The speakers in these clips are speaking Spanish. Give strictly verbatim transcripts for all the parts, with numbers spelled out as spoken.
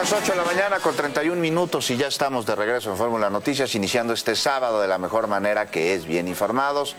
las ocho de la mañana con treinta y un minutos y ya estamos de regreso en Fórmula Noticias, iniciando este sábado de la mejor manera, que es bien informados.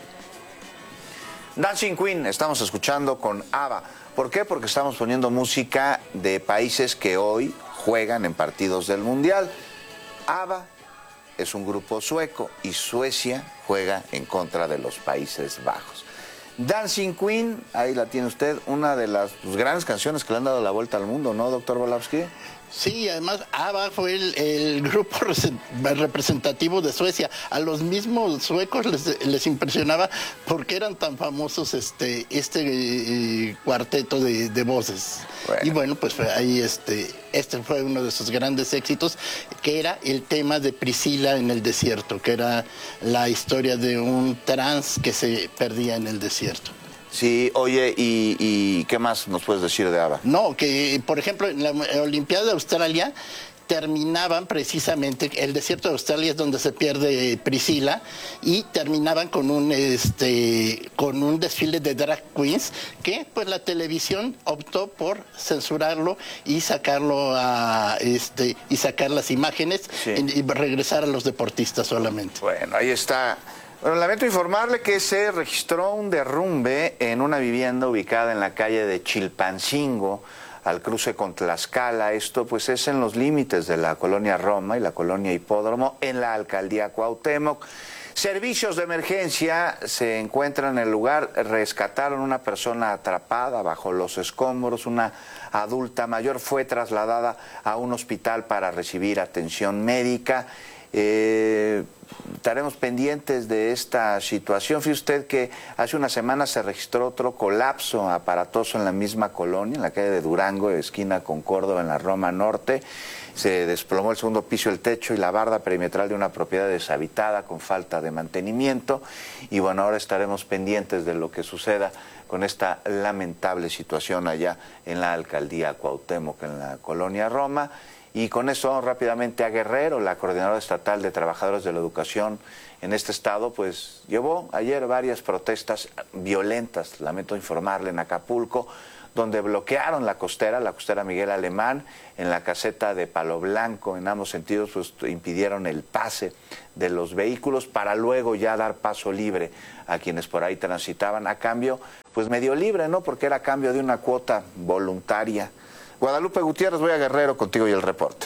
Dancing Queen, estamos escuchando con ABBA. ¿Por qué? Porque estamos poniendo música de países que hoy juegan en partidos del Mundial. ABBA es un grupo sueco y Suecia juega en contra de los Países Bajos. Dancing Queen, ahí la tiene usted, una de las pues, grandes canciones que le han dado la vuelta al mundo, ¿no, doctor Volowski? Sí, además ABBA fue el, el grupo representativo de Suecia. A los mismos suecos les, les impresionaba porque eran tan famosos este este eh, cuarteto de, de voces. Bueno. Y bueno, pues ahí este este fue uno de sus grandes éxitos, que era el tema de Priscila en el desierto, que era la historia de un trans que se perdía en el desierto. Sí, oye, ¿y, y qué más nos puedes decir de ABBA? No, que por ejemplo en la Olimpiada de Australia terminaban precisamente, el desierto de Australia es donde se pierde Priscila, y terminaban con un este con un desfile de drag queens que pues la televisión optó por censurarlo y sacarlo a este y sacar las imágenes, sí, y, y regresar a los deportistas solamente. Bueno, ahí está. Bueno, lamento informarle que se registró un derrumbe en una vivienda ubicada en la calle de Chilpancingo, al cruce con Tlaxcala. Esto pues es en los límites de la colonia Roma y la colonia Hipódromo, en la alcaldía Cuauhtémoc. Servicios de emergencia se encuentran en el lugar, rescataron una persona atrapada bajo los escombros, una adulta mayor fue trasladada a un hospital para recibir atención médica. Eh, estaremos pendientes de esta situación. Fíjese usted que hace una semana se registró otro colapso aparatoso en la misma colonia, en la calle de Durango, esquina con Córdoba, en la Roma Norte. Se desplomó el segundo piso, el techo y la barda perimetral de una propiedad deshabitada con falta de mantenimiento. Y bueno, ahora estaremos pendientes de lo que suceda con esta lamentable situación allá en la alcaldía Cuauhtémoc, en la colonia Roma. Y con eso vamos rápidamente a Guerrero. La Coordinadora Estatal de Trabajadores de la Educación en este estado pues llevó ayer varias protestas violentas, lamento informarle, en Acapulco, donde bloquearon la costera, la costera Miguel Alemán, en la caseta de Palo Blanco, en ambos sentidos pues impidieron el pase de los vehículos para luego ya dar paso libre a quienes por ahí transitaban, a cambio pues medio libre, ¿no? Porque era a cambio de una cuota voluntaria. Guadalupe Gutiérrez, voy a Guerrero contigo y el reporte.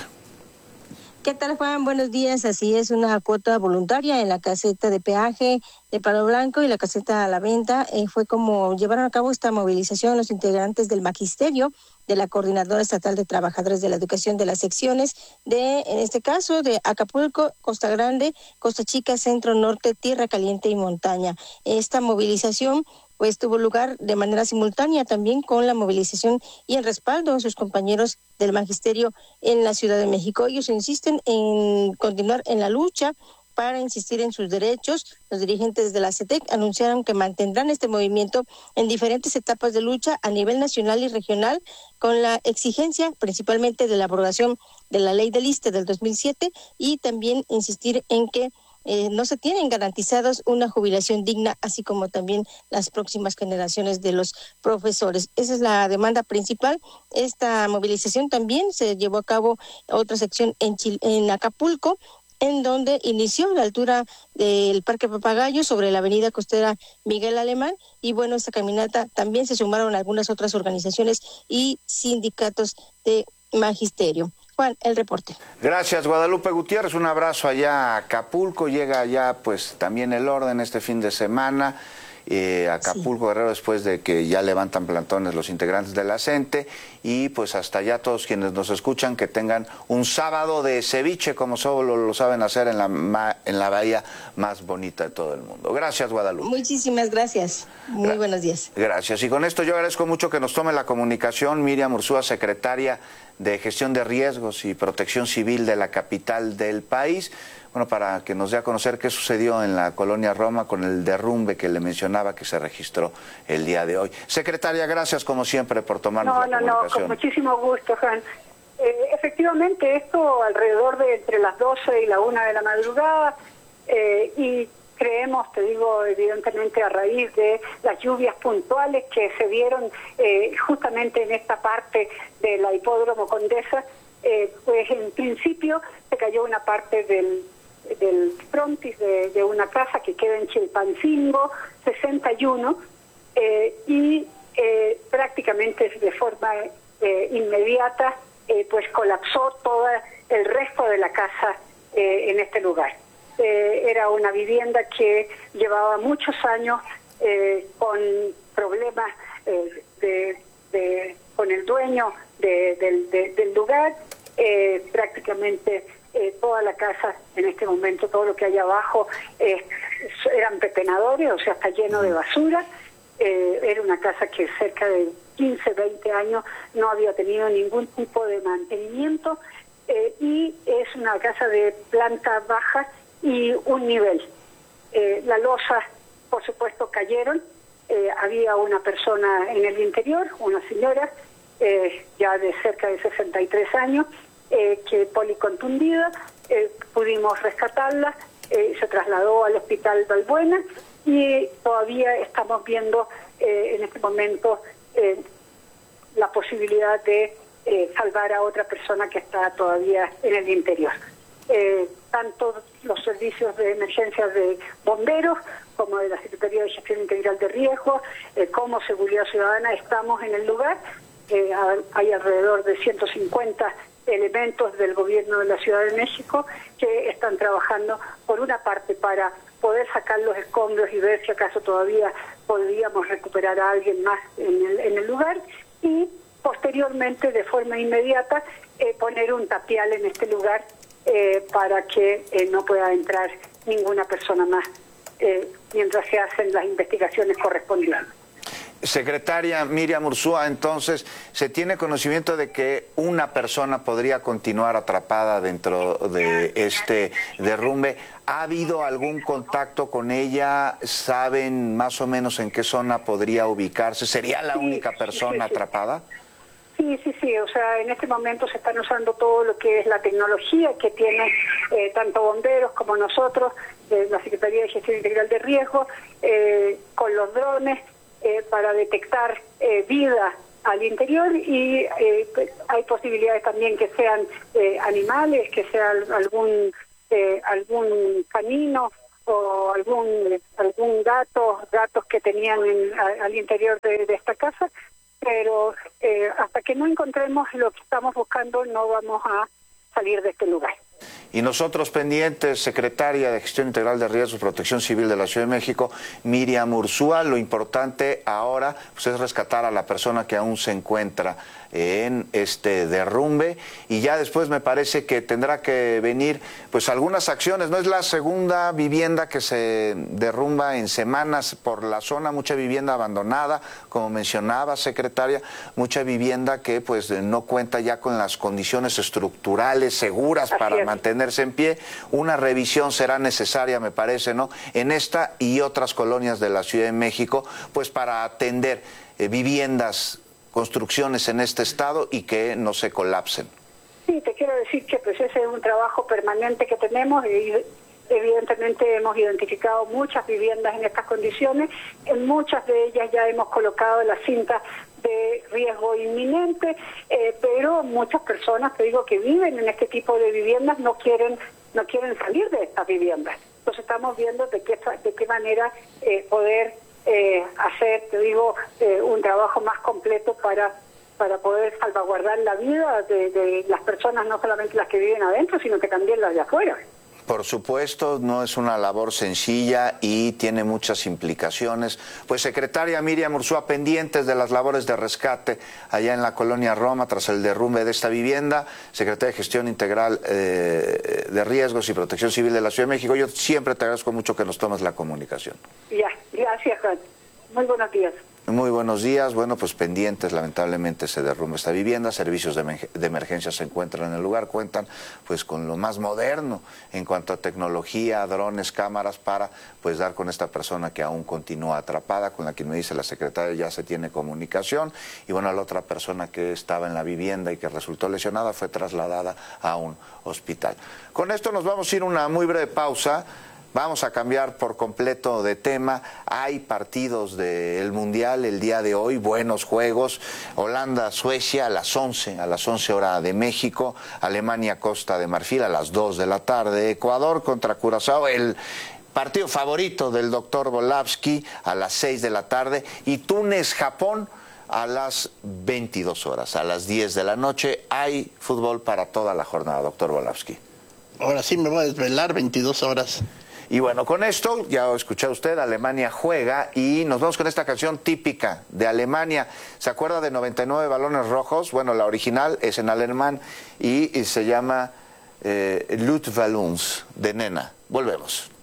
¿Qué tal, Juan? Buenos días. Así es, una cuota voluntaria en la caseta de peaje de Palo Blanco y la caseta a la venta. Eh, fue como llevaron a cabo esta movilización los integrantes del magisterio de la Coordinadora Estatal de Trabajadores de la Educación de las secciones de, en este caso, de Acapulco, Costa Grande, Costa Chica, Centro, Norte, Tierra Caliente y Montaña. Esta movilización pues tuvo lugar de manera simultánea también con la movilización y el respaldo a sus compañeros del magisterio en la Ciudad de México. Ellos insisten en continuar en la lucha para insistir en sus derechos. Los dirigentes de la C E T E C anunciaron que mantendrán este movimiento en diferentes etapas de lucha a nivel nacional y regional, con la exigencia principalmente de la aprobación de la ley del ISSSTE del dos mil siete y también insistir en que Eh, no se tienen garantizados una jubilación digna, así como también las próximas generaciones de los profesores. Esa es la demanda principal. Esta movilización también se llevó a cabo otra sección en, Chil- en Acapulco, en donde inició a la altura del Parque Papagayo sobre la avenida costera Miguel Alemán. Y bueno, esta caminata también se sumaron algunas otras organizaciones y sindicatos de magisterio. Juan, el reporte. Gracias, Guadalupe Gutiérrez. Un abrazo allá a Acapulco. Llega ya pues también el orden este fin de semana. Eh, Acapulco, sí. Guerrero, después de que ya levantan plantones los integrantes de la CENTE. Y pues hasta allá todos quienes nos escuchan, que tengan un sábado de ceviche, como solo lo saben hacer en la, en la bahía más bonita de todo el mundo. Gracias, Guadalupe. Muchísimas gracias. Muy Gra- buenos días. Gracias. Y con esto yo agradezco mucho que nos tome la comunicación Miriam Ursúa, secretaria de Gestión de Riesgos y Protección Civil de la capital del país, bueno, para que nos dé a conocer qué sucedió en la colonia Roma con el derrumbe que le mencionaba que se registró el día de hoy. Secretaria, gracias como siempre por tomarnos no, la no, comunicación. No, con muchísimo gusto, Juan. Eh, efectivamente, esto alrededor de entre las doce y la una de la madrugada, eh, y creemos, te digo, evidentemente a raíz de las lluvias puntuales que se dieron eh, justamente en esta parte de la Hipódromo Condesa, eh, pues en principio se cayó una parte del, del frontis de, de una casa que queda en Chilpancingo, sesenta y uno, eh, y eh, prácticamente de forma eh, inmediata eh, pues colapsó todo el resto de la casa eh, en este lugar. Eh, era una vivienda que llevaba muchos años eh, con problemas eh, de, de, con el dueño de, de, de, del lugar. Eh, prácticamente eh, toda la casa en este momento, todo lo que hay abajo eh, eran pepenadores, o sea, está lleno de basura. Eh, era una casa que cerca de quince, veinte años no había tenido ningún tipo de mantenimiento, eh, y es una casa de planta baja y un nivel. Eh, las losas, por supuesto, cayeron. Eh, había una persona en el interior, una señora eh, ya de cerca de sesenta y tres años, eh, que policontundida, eh, pudimos rescatarla, eh, se trasladó al hospital Balbuena y todavía estamos viendo eh, en este momento eh, la posibilidad de eh, salvar a otra persona que está todavía en el interior. Eh, tanto los servicios de emergencia de bomberos como de la Secretaría de Gestión Integral de Riesgos, eh, como Seguridad Ciudadana, estamos en el lugar. Eh, hay alrededor de ciento cincuenta elementos del gobierno de la Ciudad de México que están trabajando, por una parte, para poder sacar los escombros y ver si acaso todavía podríamos recuperar a alguien más en el, en el lugar, y posteriormente, de forma inmediata, eh, poner un tapial en este lugar eh, para que eh, no pueda entrar ninguna persona más eh, mientras se hacen las investigaciones correspondientes. Secretaria Miriam Ursúa, entonces, ¿se tiene conocimiento de que una persona podría continuar atrapada dentro de este derrumbe? ¿Ha habido algún contacto con ella? ¿Saben más o menos en qué zona podría ubicarse? ¿Sería la única persona atrapada? Sí, sí, sí, o sea, en este momento se están usando todo lo que es la tecnología que tiene eh, tanto bomberos como nosotros, eh, la Secretaría de Gestión Integral de Riesgos, eh, con los drones, eh, para detectar eh, vida al interior, y eh, hay posibilidades también que sean eh, animales, que sea algún eh, algún canino o algún algún gato, gatos que tenían en, a, al interior de, de esta casa, pero eh, hasta que no encontremos lo que estamos buscando no vamos a salir de este lugar. Y nosotros pendientes, Secretaria de Gestión Integral de Riesgos, Protección Civil de la Ciudad de México, Miriam Ursúa, lo importante ahora pues, es rescatar a la persona que aún se encuentra en este derrumbe, y ya después me parece que tendrá que venir pues algunas acciones. No es la segunda vivienda que se derrumba en semanas por la zona, mucha vivienda abandonada, como mencionaba, secretaria, mucha vivienda que pues no cuenta ya con las condiciones estructurales seguras para mantenerse en pie. Una revisión será necesaria, me parece, ¿no?, en esta y otras colonias de la Ciudad de México, pues para atender eh, viviendas, construcciones en este estado y que no se colapsen. Sí, te quiero decir que pues ese es un trabajo permanente que tenemos, y evidentemente hemos identificado muchas viviendas en estas condiciones. En muchas de ellas ya hemos colocado la cinta de riesgo inminente, eh, pero muchas personas, te digo, que viven en este tipo de viviendas no quieren no quieren salir de estas viviendas. Entonces estamos viendo de qué de qué manera eh, poder eh, hacer, te digo, eh, un trabajo más completo para para poder salvaguardar la vida de, de las personas, no solamente las que viven adentro, sino que también las de afuera. Por supuesto, no es una labor sencilla y tiene muchas implicaciones. Pues, secretaria Miriam Ursúa, pendientes de las labores de rescate allá en la colonia Roma tras el derrumbe de esta vivienda, secretaria de Gestión Integral eh, de Riesgos y Protección Civil de la Ciudad de México. Yo siempre te agradezco mucho que nos tomes la comunicación. Ya, gracias, Juan. Muy buenos días. Muy buenos días. Bueno, pues pendientes, lamentablemente se derrumba esta vivienda. Servicios de, de emergencia se encuentran en el lugar, cuentan pues con lo más moderno en cuanto a tecnología, drones, cámaras, para pues dar con esta persona que aún continúa atrapada, con la que me dice la secretaria ya se tiene comunicación. Y bueno, la otra persona que estaba en la vivienda y que resultó lesionada fue trasladada a un hospital. Con esto nos vamos a ir a una muy breve pausa. Vamos a cambiar por completo de tema. Hay partidos del Mundial el día de hoy, buenos juegos. Holanda, Suecia a las once, a las once hora de México. Alemania, Costa de Marfil a las dos de la tarde. Ecuador contra Curazao, el partido favorito del doctor Volavsky a las seis de la tarde. Y Túnez, Japón a las veintidós horas, a las diez de la noche. Hay fútbol para toda la jornada, doctor Volavsky. Ahora sí me voy a desvelar, veintidós horas. Y bueno, con esto, ya escuchó usted, Alemania juega y nos vamos con esta canción típica de Alemania. ¿Se acuerda de noventa y nueve balones rojos? Bueno, la original es en alemán y, y se llama eh, Luftballons de Nena. Volvemos.